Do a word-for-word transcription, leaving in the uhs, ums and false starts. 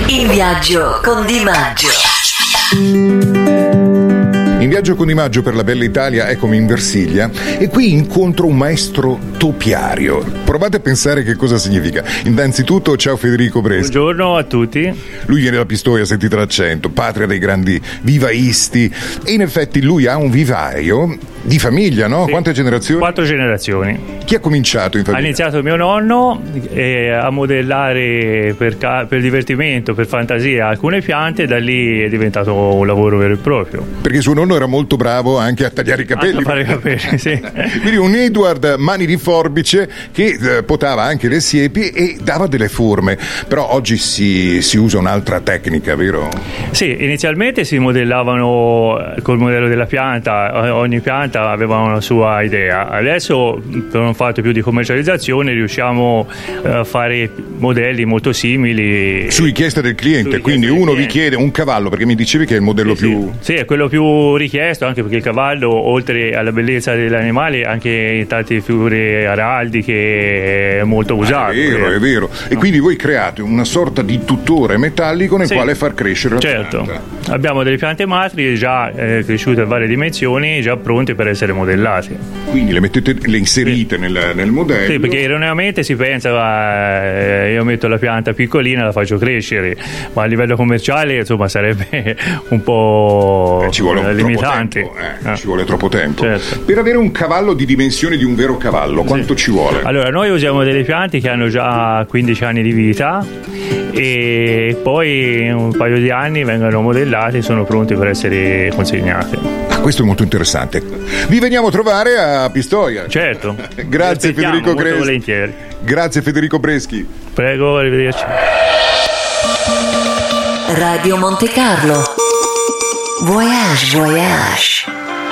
In viaggio con Di Maggio. In viaggio con Di Maggio per la bella Italia, eccomi in Versilia e qui incontro un maestro topiario. Provate a pensare che cosa significa. Innanzitutto, ciao Federico Breschi. Buongiorno a tutti. Lui viene da Pistoia, sentite l'accento, patria dei grandi vivaisti, e in effetti lui ha un vivaio di famiglia, no? Sì. Quante generazioni? Quattro generazioni. Chi ha cominciato in famiglia? Ha iniziato mio nonno eh, a modellare per, ca- per divertimento, per fantasia, alcune piante, e da lì è diventato un lavoro vero e proprio. Perché suo nonno era molto bravo anche a tagliare i capelli. A fare i capelli, sì. Quindi un Edward mani di forbice che eh, potava anche le siepi e dava delle forme. Però oggi si, si usa un'altra tecnica, vero? Sì, inizialmente si modellavano col modello della pianta, ogni pianta aveva una sua idea. Adesso, per un fatto più di commercializzazione, riusciamo a fare modelli molto simili su richiesta del cliente. Su Quindi richiesta uno del vi chiede un cavallo, perché mi dicevi che è il modello sì, più sì. Sì, è quello più richiesto, anche perché il cavallo, oltre alla bellezza dell'animale, ha anche tante figure araldiche, è molto usato. Ah, è vero, è vero. E quindi voi create una sorta di tutore metallico nel sì. quale far crescere la certo. pianta. Abbiamo delle piante matri già eh, cresciute a varie dimensioni, già pronte per essere modellate. Quindi le mettete, le inserite sì. nel, nel modello. Sì, perché erroneamente si pensa eh, io metto la pianta piccolina, la faccio crescere, ma a livello commerciale insomma sarebbe un po' eh, ci vuole un limitante. Troppo tempo, eh, ah. ci vuole troppo tempo. Certo. Per avere un cavallo di dimensioni di un vero cavallo, quanto sì. ci vuole? Allora, noi usiamo delle piante che hanno già quindici anni di vita e poi in un paio di anni vengono modellate e sono pronte per essere consegnate. Ah, questo è molto interessante. Vi veniamo a trovare a Pistoia. Certo. Grazie Federico Breschi. Volentieri. Grazie Federico Breschi. Prego, arrivederci. Radio Monte Carlo. Voyage, voyage.